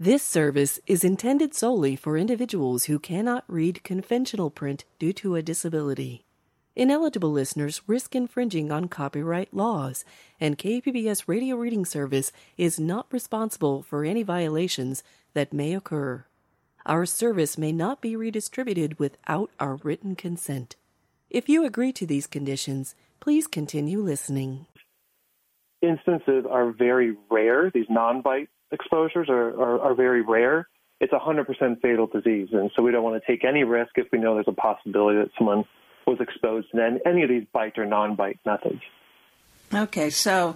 This service is intended solely for individuals who cannot read conventional print due to a disability. Ineligible listeners risk infringing on copyright laws, and KPBS Radio Reading Service is not responsible for any violations that may occur. Our service may not be redistributed without our written consent. If you agree to these conditions, please continue listening. Instances are very rare. These non-bite exposures are very rare. It's 100% fatal disease, and so we don't want to take any risk if we know there's a possibility that someone was exposed to any of these bite or non-bite methods. Okay, so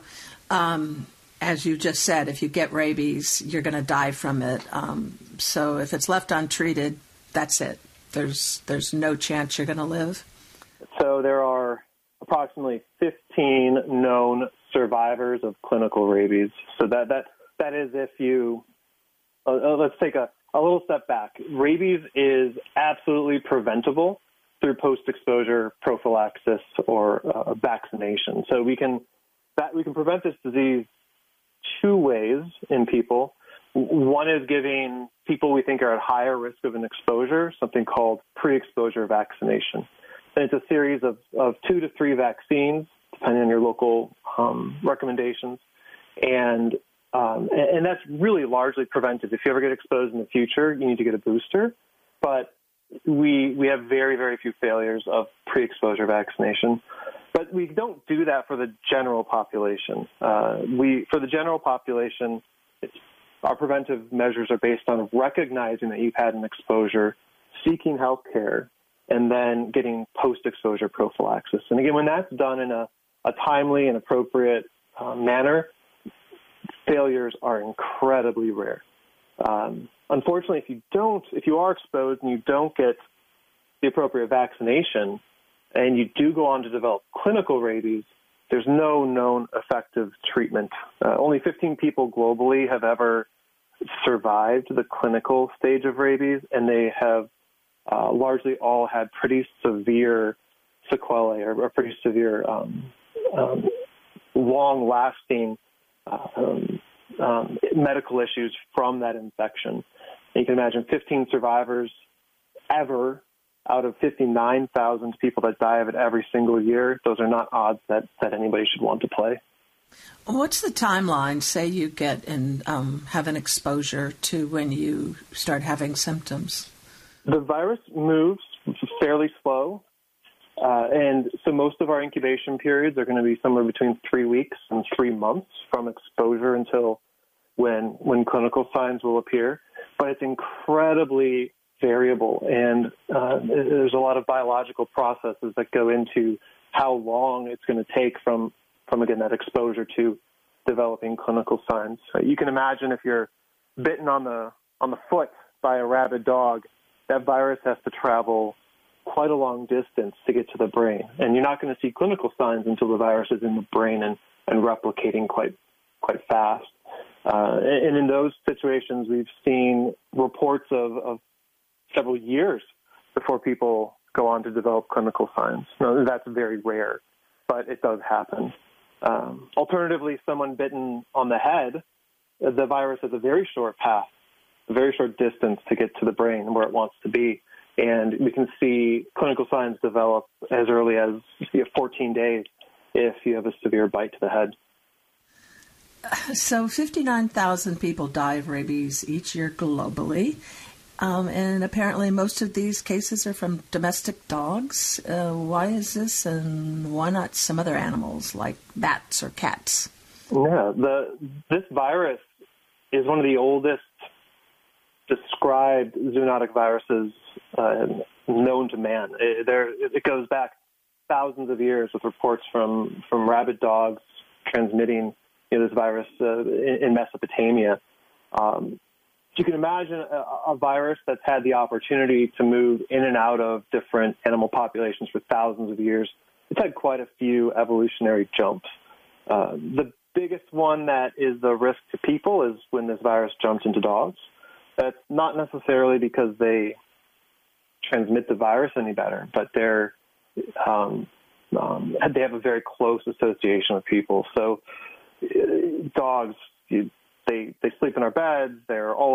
as you just said, if you get rabies, you're going to die from it. So if it's left untreated, that's it. There's no chance you're going to live? So there are approximately 15 known survivors of clinical rabies. So that is if you, let's take a little step back. Rabies is absolutely preventable through post-exposure prophylaxis or vaccination. So we can prevent this disease two ways in people. One is giving people we think are at higher risk of an exposure something called pre-exposure vaccination. And it's a series of 2 to 3 vaccines, depending on your local recommendations. And that's really largely preventive. If you ever get exposed in the future, you need to get a booster. But we have very, very few failures of pre-exposure vaccination. But we don't do that for the general population. For the general population, our preventive measures are based on recognizing that you've had an exposure, seeking health care, and then getting post-exposure prophylaxis. And again, when that's done in a timely and appropriate manner, failures are incredibly rare. Unfortunately, if you are exposed and you don't get the appropriate vaccination, and you do go on to develop clinical rabies, there's no known effective treatment. Only 15 people globally have ever survived the clinical stage of rabies, and they have largely all had pretty severe sequelae or pretty severe long-lasting medical issues from that infection. And you can imagine 15 survivors ever out of 59,000 people that die of it every single year. Those are not odds that anybody should want to play. What's the timeline, say you get and have an exposure, to when you start having symptoms? The virus moves fairly slow, and so most of our incubation periods are going to be somewhere between 3 weeks and 3 months from exposure until when clinical signs will appear. But it's incredibly variable, and there's a lot of biological processes that go into how long it's going to take from again, that exposure to developing clinical signs. You can imagine if you're bitten on the foot by a rabid dog, that virus has to travel quite a long distance to get to the brain. And you're not going to see clinical signs until the virus is in the brain and replicating quite fast. And in those situations, we've seen reports of several years before people go on to develop clinical signs. Now, that's very rare, but it does happen. Alternatively, someone bitten on the head, the virus has a very short path, a very short distance to get to the brain where it wants to be. And we can see clinical signs develop as early as 14 days if you have a severe bite to the head. So 59,000 people die of rabies each year globally. And apparently most of these cases are from domestic dogs. Why is this, and why not some other animals like bats or cats? Yeah, this virus is one of the oldest described zoonotic viruses known to man. It goes back thousands of years with reports from rabid dogs transmitting this virus in Mesopotamia. You can imagine a virus that's had the opportunity to move in and out of different animal populations for thousands of years. It's had quite a few evolutionary jumps. The biggest one that is the risk to people is when this virus jumps into dogs. That's not necessarily because they transmit the virus any better, but they have a very close association with people. So dogs, they sleep in our beds. They're all